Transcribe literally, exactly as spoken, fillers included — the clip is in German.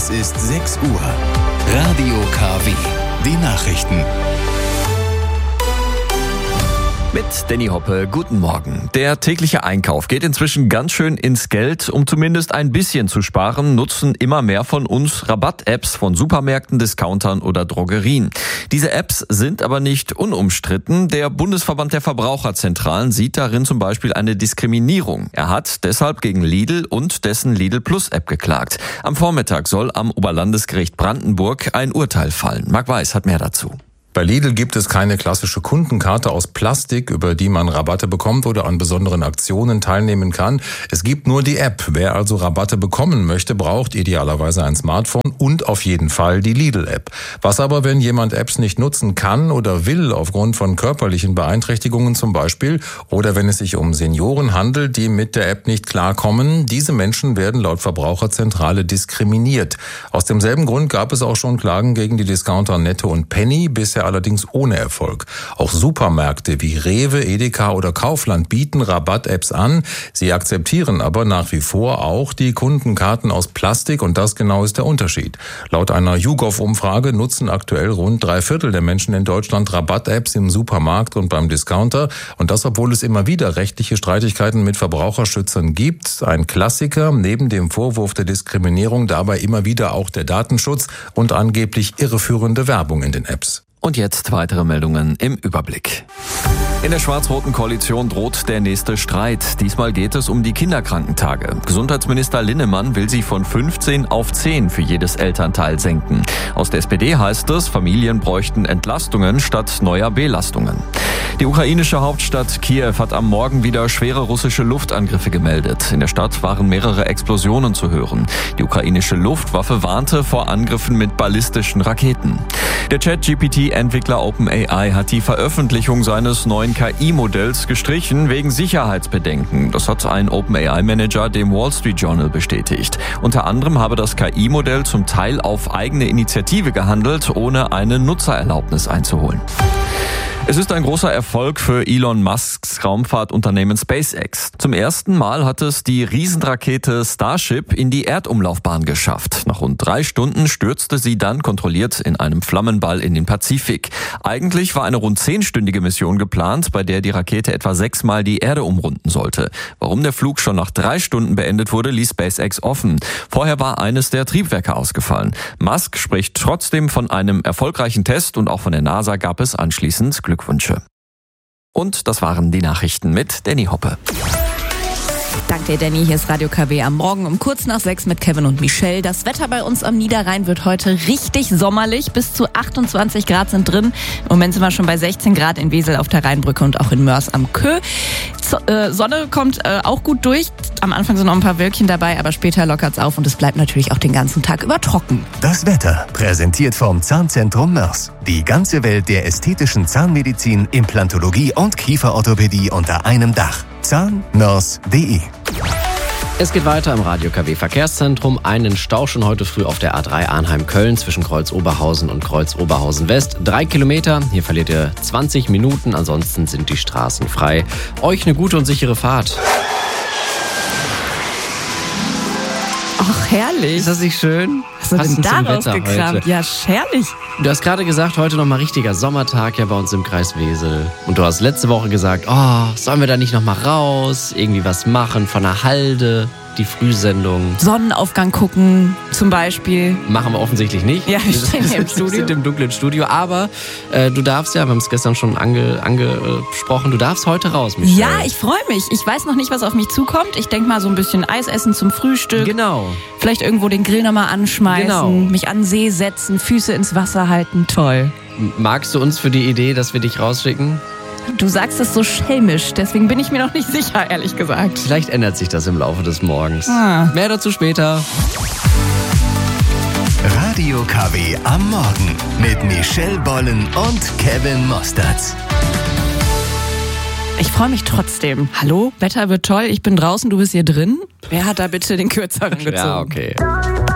Es ist sechs Uhr. Radio K W. Die Nachrichten. Mit Danny Hoppe, guten Morgen. Der tägliche Einkauf geht inzwischen ganz schön ins Geld. Um zumindest ein bisschen zu sparen, nutzen immer mehr von uns Rabatt-Apps von Supermärkten, Discountern oder Drogerien. Diese Apps sind aber nicht unumstritten. Der Bundesverband der Verbraucherzentralen sieht darin zum Beispiel eine Diskriminierung. Er hat deshalb gegen Lidl und dessen Lidl Plus App geklagt. Am Vormittag soll am Oberlandesgericht Brandenburg ein Urteil fallen. Marc Weiß hat mehr dazu. Bei Lidl gibt es keine klassische Kundenkarte aus Plastik, über die man Rabatte bekommt oder an besonderen Aktionen teilnehmen kann. Es gibt nur die App. Wer also Rabatte bekommen möchte, braucht idealerweise ein Smartphone und auf jeden Fall die Lidl-App. Was aber, wenn jemand Apps nicht nutzen kann oder will, aufgrund von körperlichen Beeinträchtigungen zum Beispiel, oder wenn es sich um Senioren handelt, die mit der App nicht klarkommen? Diese Menschen werden laut Verbraucherzentrale diskriminiert. Aus demselben Grund gab es auch schon Klagen gegen die Discounter Netto und Penny, bisher allerdings ohne Erfolg. Auch Supermärkte wie Rewe, Edeka oder Kaufland bieten Rabatt-Apps an. Sie akzeptieren aber nach wie vor auch die Kundenkarten aus Plastik und das genau ist der Unterschied. Laut einer YouGov-Umfrage nutzen aktuell rund drei Viertel der Menschen in Deutschland Rabatt-Apps im Supermarkt und beim Discounter. Und das, obwohl es immer wieder rechtliche Streitigkeiten mit Verbraucherschützern gibt. Ein Klassiker, neben dem Vorwurf der Diskriminierung dabei immer wieder auch der Datenschutz und angeblich irreführende Werbung in den Apps. Und jetzt weitere Meldungen im Überblick. In der schwarz-roten Koalition droht der nächste Streit. Diesmal geht es um die Kinderkrankentage. Gesundheitsminister Linnemann will sie von fünfzehn auf zehn für jedes Elternteil senken. Aus der S P D heißt es, Familien bräuchten Entlastungen statt neuer Belastungen. Die ukrainische Hauptstadt Kiew hat am Morgen wieder schwere russische Luftangriffe gemeldet. In der Stadt waren mehrere Explosionen zu hören. Die ukrainische Luftwaffe warnte vor Angriffen mit ballistischen Raketen. Der Chat-G P T-Entwickler OpenAI hat die Veröffentlichung seines neuen K I-Modells gestrichen wegen Sicherheitsbedenken. Das hat ein OpenAI-Manager dem Wall Street Journal bestätigt. Unter anderem habe das K I-Modell zum Teil auf eigene Initiative gehandelt, ohne eine Nutzererlaubnis einzuholen. Es ist ein großer Erfolg für Elon Musks Raumfahrtunternehmen SpaceX. Zum ersten Mal hat es die Riesenrakete Starship in die Erdumlaufbahn geschafft. Nach rund drei Stunden stürzte sie dann kontrolliert in einem Flammenball in den Pazifik. Eigentlich war eine rund zehnstündige Mission geplant, bei der die Rakete etwa sechsmal die Erde umrunden sollte. Warum der Flug schon nach drei Stunden beendet wurde, ließ SpaceX offen. Vorher war eines der Triebwerke ausgefallen. Musk spricht trotzdem von einem erfolgreichen Test und auch von der NASA gab es anschließend Glückwünsche. Und das waren die Nachrichten mit Danny Hoppe. Danke dir, Danny. Hier ist Radio K W am Morgen um kurz nach sechs mit Kevin und Michelle. Das Wetter bei uns am Niederrhein wird heute richtig sommerlich. Bis zu achtundzwanzig Grad sind drin. Im Moment sind wir schon bei sechzehn Grad in Wesel auf der Rheinbrücke und auch in Mörs am Kö. Sonne kommt äh, auch gut durch. Am Anfang sind noch ein paar Wölkchen dabei, aber später lockert's auf und es bleibt natürlich auch den ganzen Tag über trocken. Das Wetter, präsentiert vom Zahnzentrum Mörs. Die ganze Welt der ästhetischen Zahnmedizin, Implantologie und Kieferorthopädie unter einem Dach. zahn mörs punkt de. Es geht weiter im Radio K W Verkehrszentrum. Einen Stau schon heute früh auf der A drei Arnheim-Köln zwischen Kreuz-Oberhausen und Kreuz-Oberhausen-West. Drei Kilometer, hier verliert ihr zwanzig Minuten, ansonsten sind die Straßen frei. Euch eine gute und sichere Fahrt. Ach, herrlich. Ist das nicht schön? Was hast du denn daraus gekramt? Ja, herrlich. Du hast gerade gesagt, heute nochmal richtiger Sommertag ja bei uns im Kreis Wesel. Und du hast letzte Woche gesagt, oh, sollen wir da nicht nochmal raus, irgendwie was machen von der Halde, die Frühsendung. Sonnenaufgang gucken zum Beispiel. Machen wir offensichtlich nicht. Ja, wir stehen hier im Studio. Wir sind im dunklen Studio. Aber äh, du darfst ja, wir haben es gestern schon ange, angesprochen, du darfst heute raus, Michelle. Ja, ich freue mich. Ich weiß noch nicht, was auf mich zukommt. Ich denke mal so ein bisschen Eis essen zum Frühstück. Genau. Vielleicht irgendwo den Grill nochmal anschmeißen. Genau. Mich an den See setzen, Füße ins Wasser halten. Toll. Magst du uns für die Idee, dass wir dich rausschicken? Du sagst es so schelmisch, deswegen bin ich mir noch nicht sicher, ehrlich gesagt. Vielleicht ändert sich das im Laufe des Morgens. Ah. Mehr dazu später. Radio K W am Morgen mit Michelle Bollen und Kevin Mostertz. Ich freue mich trotzdem. Hallo, Wetter wird toll, ich bin draußen, du bist hier drin. Wer hat da bitte den Kürzeren gezogen? Ja, okay.